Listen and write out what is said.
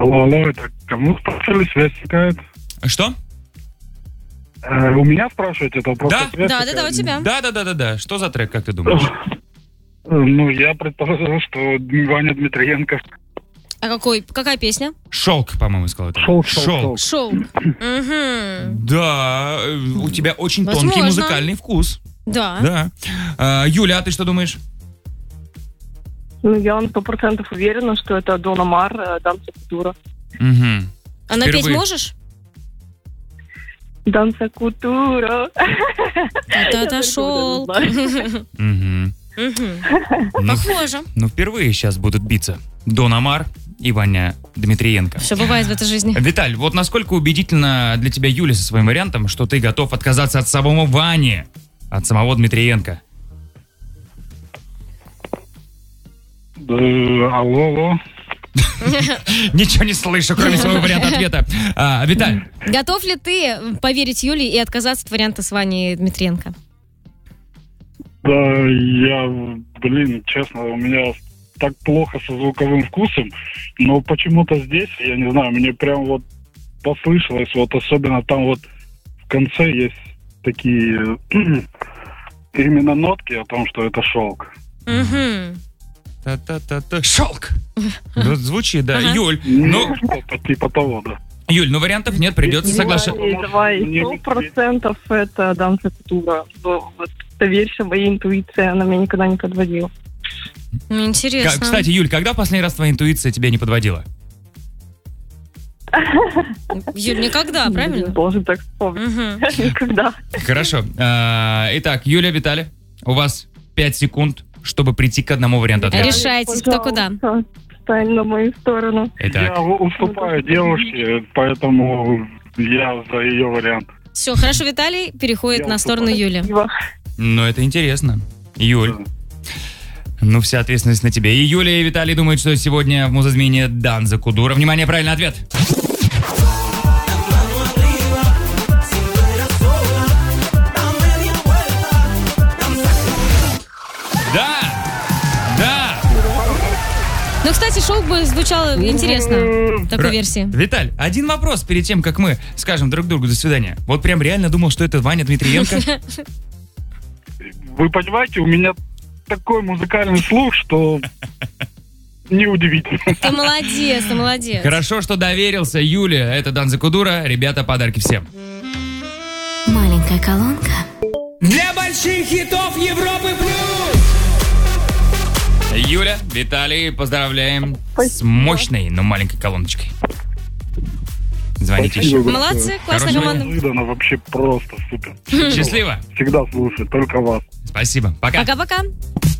Алло, это кому спрашивали, связь какая-то? Что? У меня спрашиваете, это вопрос? Да? Да, у тебя. Да. Что за трек, как ты думаешь? Ну, я предположил, что Ваня Дмитриенко. А какая песня? «Шелк», по-моему, сказал. Шелк. Шоу. Да, у тебя очень Возможно. тонкий музыкальный вкус. Да. Да. Юля, а ты что думаешь? Ну, я на 100% уверена, что это Дон Омар, «Данса Кутура». Угу. А напеть Впервые. можешь? «Данса Кутура». Это шелк. Угу. Похоже. Ну, впервые сейчас будут биться Дон Омар и Ваня Дмитриенко. Все бывает в этой жизни. Виталь, вот насколько убедительно для тебя Юля со своим вариантом, что ты готов отказаться от самого Вани, от самого Дмитриенко? Алло. Ничего не слышу, кроме своего варианта ответа. Виталь. Готов ли ты поверить Юле и отказаться от варианта с Ваней Дмитриенко? Да, я, честно, у меня так плохо со звуковым вкусом, но почему-то здесь, я не знаю, мне прям вот послышалось, вот особенно там вот в конце есть такие именно нотки о том, что это шелк. Угу. Та-та-та-та. Шелк! Ну, звучит, да. Ага. Юль, Ну, что-то типа того, да. Юль, ну вариантов нет, придется соглашаться. Давай, 100% это «Данса Кутура». Вот доверься моей интуиции, она меня никогда не подводила. Интересно. Кстати, Юль, когда последний раз твоя интуиция тебя не подводила? Юль, никогда, правильно? Должен так вспомнить. Угу. Никогда. Хорошо. Итак, Юля, Виталий, у вас 5 секунд, чтобы прийти к одному варианту ответа. Решайтесь, кто куда. Пожалуйста, Встань на мою сторону. Итак, Я уступаю девушке, поэтому я за ее вариант. Все, хорошо, Виталий переходит Я на сторону Юли. Спасибо. ну это интересно. Юль, ну вся ответственность на тебе. И Юля, и Виталий думают, что сегодня в Музазмене Данза Кудура. Внимание, правильный ответ. Да! Ну, кстати, шоу бы звучало интересно в такой версии. Виталь, один вопрос перед тем, как мы скажем друг другу «до свидания». Вот прям реально думал, что это Ваня Дмитриенко? Вы понимаете, у меня такой музыкальный слух, что неудивительно. Ты молодец, ты молодец. Хорошо, что доверился. Юля, это Данза Кудура. Ребята, подарки всем. Маленькая колонка. Для больших хитов Европы плюс! Юля, Виталий, поздравляем с мощной, но маленькой колоночкой. Звоните еще. Молодцы, классная Хорошего команда. Неожиданно, вообще просто супер. Счастливо. Всегда слушаю, только вас. Спасибо. Пока. Пока-пока.